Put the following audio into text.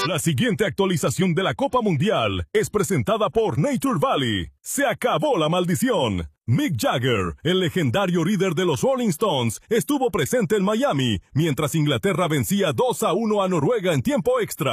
La siguiente actualización de la Copa Mundial es presentada por Nature Valley. Se acabó la maldición. Mick Jagger, el legendario líder de los Rolling Stones, estuvo presente en Miami, mientras Inglaterra vencía 2-1 a Noruega en tiempo extra.